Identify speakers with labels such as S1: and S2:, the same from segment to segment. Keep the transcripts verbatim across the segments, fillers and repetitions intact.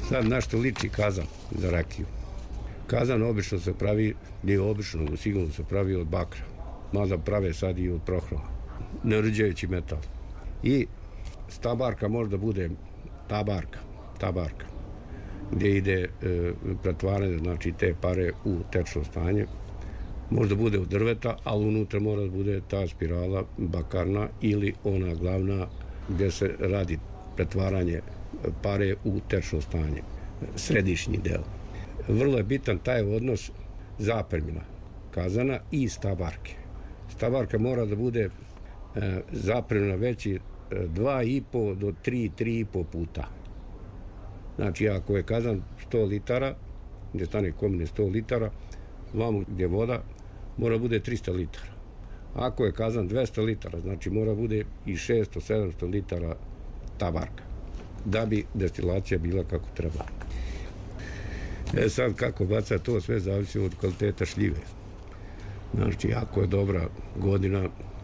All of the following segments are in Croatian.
S1: Sad na što liči kazan za rakiju? Kazan obično se pravi, nije obično, sigurno se pravi od bakra. Mada prave sad i od prohlova. Nerđajući metal. I stabarka možda bude tabarka, tabarka, gdje ide e, pretvaranje, znači te pare u tečno stanje. Možda bude od drveta, ali unutra mora da bude ta spirala bakarna ili ona glavna gdje se radi pretvaranje pare u tečno stanje. Središnji deo. Vrlo je bitan taj odnos zapremina kazana i stabarke. Stabarka mora da bude e, zapremina veći e, dva i po do tri, tri i po puta. Znači, ako je kazan sto litara, gdje stane komine sto litara, vamo gdje voda, mora bude trista litara. Ako je kazan dvesta litara, znači mora bude i šesto sedamsto litara tabarka, da bi destilacija bila kako treba. E sad, kako baca, to sve zavisi od kvaliteta šljive. Znači, ako je dobra godina, e,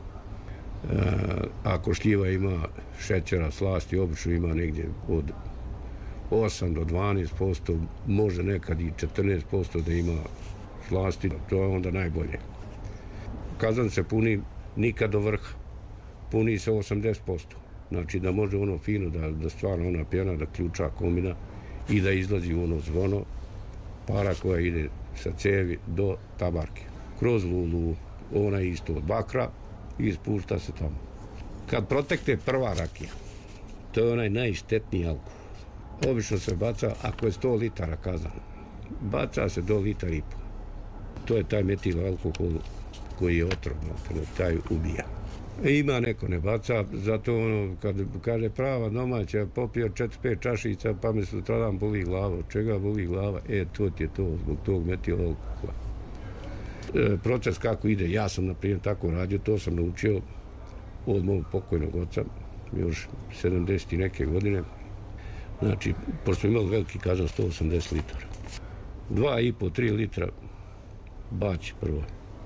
S1: ako šljiva ima šećera, slasti, obično ima negdje od osam do dvanaest posto, može nekad i četrnaest posto da ima slasti, to je onda najbolje. Kazan se puni nikad do vrha, puni se osamdeset posto, znači da može ono fino, da, da stvara ona pjena, da ključa komina i da izlazi ono zvono, para koja ide sa cevi do tabarke. Kroz lulu, ona isto od bakra i ispušta se tamo. Kad protekne prva rakija, to je onaj najštetniji alkohol. Obično se baca, ako je sto litara kazan, baca se do litra i po. To je taj metil alkohol koji je otrovno, taj ubija. Ima neko ne baca, zato ono, kad kaže prava domaća, popio četiri pet čašica, pa me sutradan boli glava. Čega boli glava? E, to ti je to, zbog tog metil alkohola. E, proces kako ide, ja sam, na primjer, tako radio, to sam naučio od mog pokojnog oca, još sedamdeset i neke godine. Znači, pošto smo imali veliki kazan, sto osamdeset litara. Dva i po, tri litra baci prvo.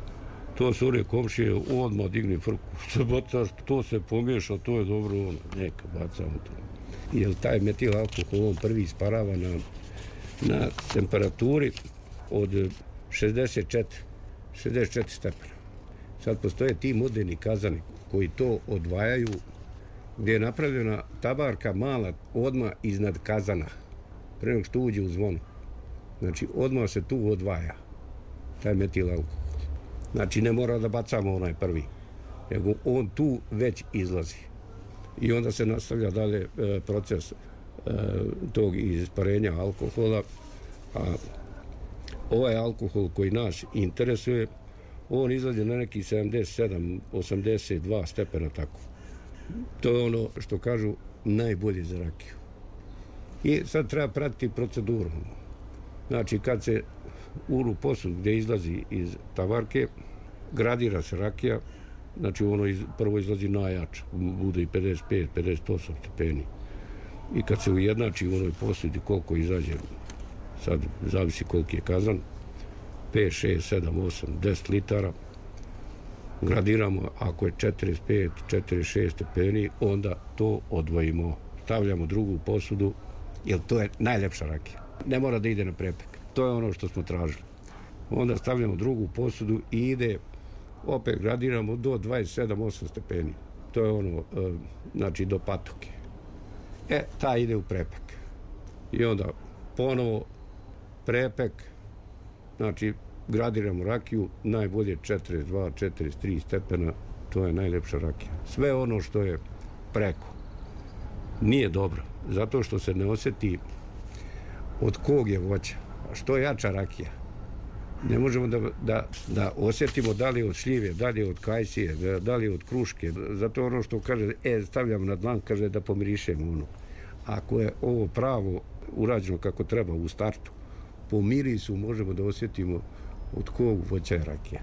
S1: To su ure komšije, odmah digni frku. Što bacaš, to se pomiješa, to je dobro, ono, neka bacamo to. Jer taj metil alkohol, on prvi isparava na, na temperaturi od šezdeset četiri stepena. Sad postoje ti moderni kazani koji to odvajaju, gdje je napravljena tabarka mala odmah iznad kazana, pre nego što uđe u zvonu. Znači, odmah se tu odvaja taj metil alkohol. Znači, ne mora da bacamo onaj prvi, nego on tu već izlazi. I onda se nastavlja dalje e, proces e, tog isparenja alkohola, a ovaj alkohol koji nas interesuje, on izlazi na neki sedamdeset sedam osamdeset dva stepena, tako. To je ono što kažu najbolje za rakiju. I sad treba pratiti proceduru. Znači, kad se uru posud gdje izlazi iz tavarke, gradira se rakija, znači ono iz, prvo izlazi najjača, bude i pedeset pet pedeset osam stepeni. I kad se ujednači u onoj posudi koliko izađe, sad zavisi koliki je kazan, pet, šest, sedam, osam, deset litara, gradiramo, ako je četrdeset pet, četrdeset šest stepeni, onda to odvojimo, stavljamo drugu posudu, jer to je najljepša rakija. Ne mora da ide na prepek. To je ono što smo tražili. Onda stavljamo drugu posudu i ide, opet gradiramo do dvadeset sedam osam stepeni. To je ono, e, znači do patoke. E, ta ide u prepek. I onda ponovo prepek, znači gradiramo rakiju, najbolje četrdeset dva četrdeset tri stepena, to je najljepša rakija. Sve ono što je preko nije dobro, zato što se ne osjeti od kog je voća. A što je jača rakija, ne možemo da, da, da osjetimo da li je od šljive, da li je od kajsije, da li je od kruške. Zato ono što kaže, e, stavljamo na dlan, kaže da pomirišemo ono. Ako je ovo pravo urađeno kako treba u startu, po mirisu možemo da osjetimo od kog voća je rakija.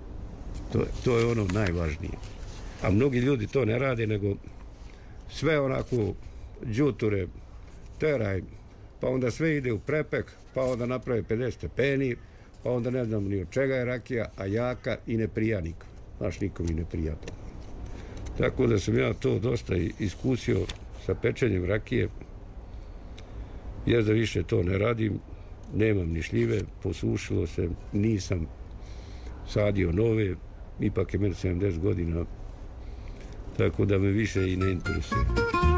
S1: To, to je ono najvažnije. A mnogi ljudi to ne rade, nego sve onako đuture, teraj, pa onda sve ide u prepek, pa onda naprave pedeset stepeni, pa onda ne znam ni od čega je rakija, a jaka i ne prija nikom. Znaš, nikom i ne prija to. Tako da sam ja to dosta iskusio sa pečenjem rakije. Jer da više to ne radim, nemam ni šljive, posušilo se, nisam sadio nove, ipak je meni sedamdeset godina, tako da me više i ne interesuje.